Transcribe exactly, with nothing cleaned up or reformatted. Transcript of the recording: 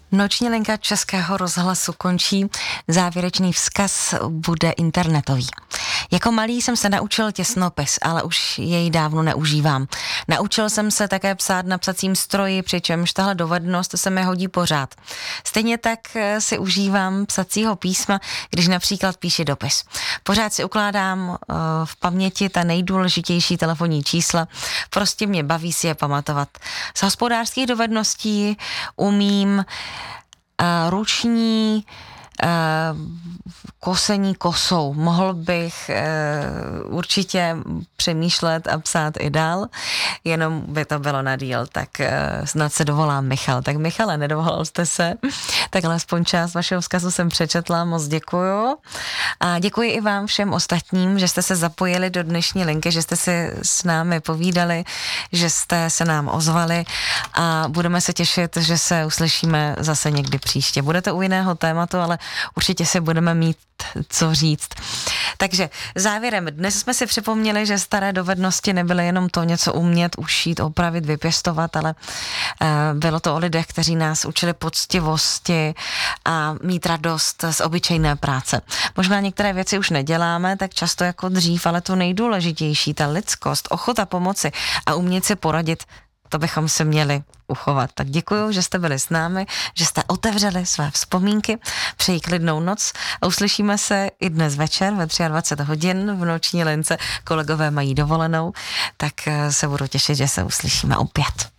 Noční linka Českého rozhlasu končí, závěrečný vzkaz bude internetový. Jako malý jsem se naučil těsnopis, ale už jej dávno neužívám. Naučil jsem se také psát na psacím stroji, přičemž tahle dovednost se mi hodí pořád. Stejně tak si užívám psacího písma, když například píši dopis. Pořád si ukládám uh, v paměti ta nejdůležitější telefonní čísla, prostě mě baví si je pamatovat. Z hospodářských dovedností umím Uh, ruční uh, kosení kosou. Mohl bych uh, určitě přemýšlet a psát i dál, jenom by to bylo na díl, tak uh, snad se dovolám Michal. Tak Michale, nedovolal jste se, tak alespoň část vašeho vzkazu jsem přečetla, moc děkuju. A děkuji i vám všem ostatním, že jste se zapojili do dnešní linky, že jste si s námi povídali, že jste se nám ozvali a budeme se těšit, že se uslyšíme zase někdy příště. Bude to u jiného tématu, ale určitě si budeme mít co říct. Takže závěrem, dnes jsme si připomněli, že staré dovednosti nebyly jenom to něco umět, ušít, opravit, vypěstovat, ale uh, bylo to o lidech, kteří nás učili poctivosti a mít radost z obyčejné práce. Možná některé věci už neděláme tak často jako dřív, ale to nejdůležitější, ta lidskost, ochota pomoci a umět si poradit, to bychom si měli uchovat. Tak děkuju, že jste byli s námi, že jste otevřeli své vzpomínky. Přeji klidnou noc a uslyšíme se i dnes večer ve dvacet tři hodin v noční lince. Kolegové mají dovolenou, tak se budu těšit, že se uslyšíme opět.